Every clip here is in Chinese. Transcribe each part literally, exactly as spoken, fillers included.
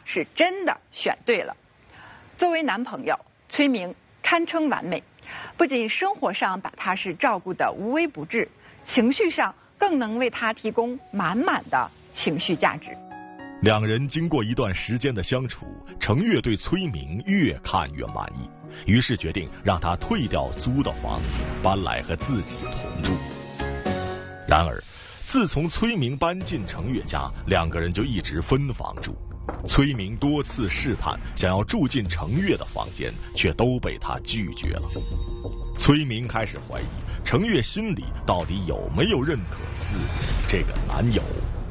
是真的选对了。作为男朋友，崔明堪称完美，不仅生活上把他是照顾得无微不至，情绪上更能为他提供满满的情绪价值。 两人经过一段时间的相处，程越对崔明越看越满意，于是决定让他退掉租的房子，搬来和自己同住。然而，自从崔明搬进程越家，两个人就一直分房住。崔明多次试探想要住进程越的房间，却都被他拒绝了。崔明开始怀疑程越心里到底有没有认可自己这个男友。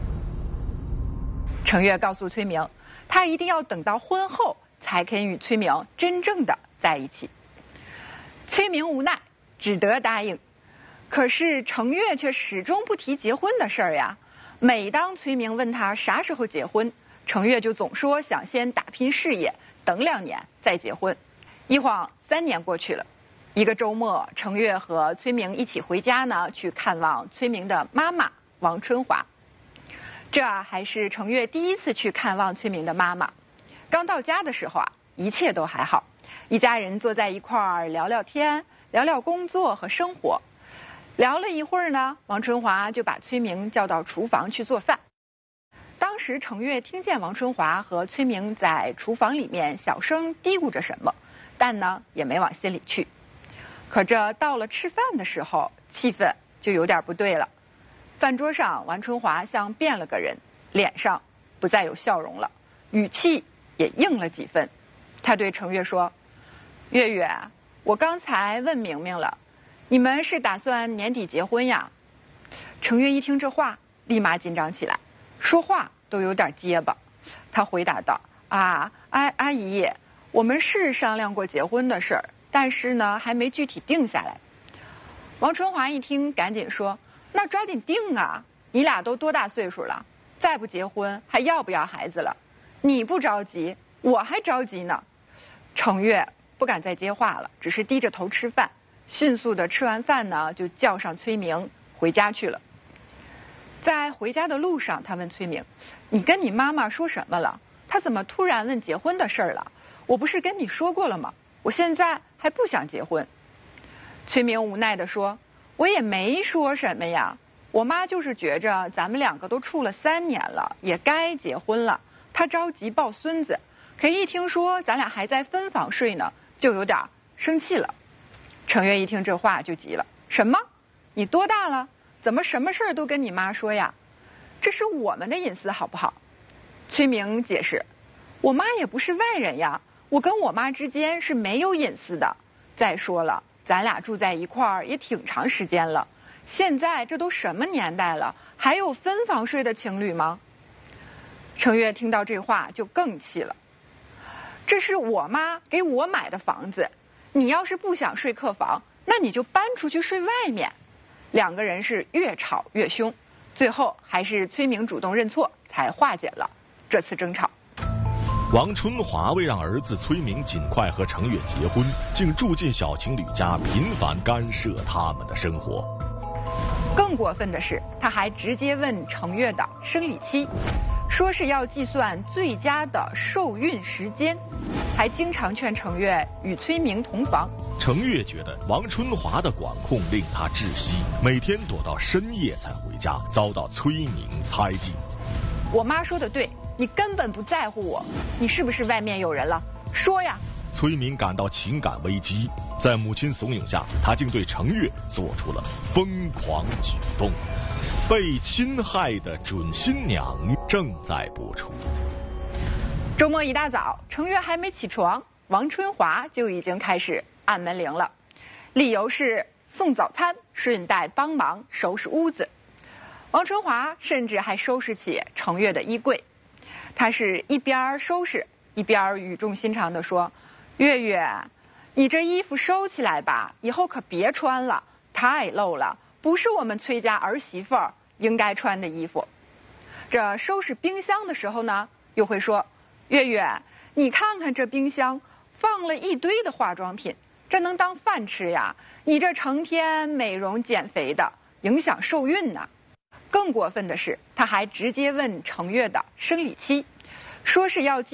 程越告诉崔明，他一定要等到婚后才肯与崔明真正的在一起。崔明无奈，只得答应。可是程越却始终不提结婚的事儿呀。每当崔明问他啥时候结婚，程越就总说想先打拼事业，等两年再结婚。一晃三年过去了，一个周末，程越和崔明一起回家呢，去看望崔明的妈妈王春华。这还是程越第一次去看望崔明的妈妈。刚到家的时候啊，一切都还好，一家人坐在一块儿聊聊天，聊聊工作和生活。聊了一会儿呢，王春华就把崔明叫到厨房去做饭。当时程越听见王春华和崔明在厨房里面小声嘀咕着什么，但呢也没往心里去。可这到了吃饭的时候，气氛就有点不对了。饭桌上，王春华像变了个人，脸上不再有笑容了，语气也硬了几分。他对程越说：“月月，我刚才问明明了，你们是打算年底结婚呀？”程越一听这话，立马紧张起来，说话都有点结巴。他回答道：“啊，阿阿姨，我们是商量过结婚的事儿，但是呢，还没具体定下来。”王春华一听，赶紧说：“那抓紧定啊！你俩都多大岁数了？再不结婚还要不要孩子了？你不着急，我还着急呢。”程越不敢再接话了，只是低着头吃饭。迅速的吃完饭呢，就叫上崔明回家去了。在回家的路上，他问崔明：“你跟你妈妈说什么了？她怎么突然问结婚的事儿了？我不是跟你说过了吗？我现在还不想结婚。”崔明无奈地说：“我也没说什么呀，我妈就是觉着咱们两个都处了三年了，也该结婚了，她着急抱孙子，可一听说咱俩还在分房睡呢，就有点生气了。”程越一听这话就急了：“什么？你多大了？怎么什么事儿都跟你妈说呀？这是我们的隐私好不好？”崔明解释：“我妈也不是外人呀，我跟我妈之间是没有隐私的。再说了，咱俩住在一块儿也挺长时间了，现在这都什么年代了，还有分房睡的情侣吗？”程越听到这话就更气了：“这是我妈给我买的房子，你要是不想睡客房，那你就搬出去睡外面。”两个人是越吵越凶，最后还是崔明主动认错，才化解了这次争吵。 王春华为让儿子崔明尽快和程越结婚，竟住进小情侣家，频繁干涉他们的生活。 更过分的是，他还直接问程越的生理期，说是要计算最佳的受孕时间，还经常劝程越与崔明同房。 程越觉得王春华的管控令他窒息，每天躲到深夜才回家，遭到崔明猜忌。 我妈说的对，你根本不在乎我，你是不是外面有人了？说呀！ 崔明感到情感危机，在母亲怂恿下，他竟对程越做出了疯狂举动。被侵害的准新娘正在播出。 周末一大早，程越还没起床，王春华就已经开始按门铃了，理由是送早餐，顺带帮忙收拾屋子。王春华甚至还收拾起程越的衣柜，他是一边收拾一边语重心长地说：“月月，你这衣服收起来吧，以后可别穿了，太露了，不是我们崔家儿媳妇儿应该穿的衣服。”这收拾冰箱的时候呢，又会说：“月月，你看看这冰箱放了一堆的化妆品，这能当饭吃呀？你这成天美容减肥的，影响受孕呢。”更过分的是，他还直接问程越的生理期，说是要